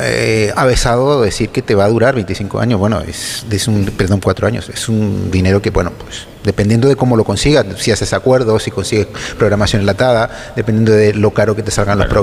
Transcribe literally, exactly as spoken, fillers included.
eh, avesado decir que te va a durar veinticinco años. Bueno, es, es un, perdón, cuatro años. Es un dinero que, bueno, pues dependiendo de cómo lo consigas, si haces acuerdos, si consigues programación enlatada, dependiendo de lo caro que te salgan los programas.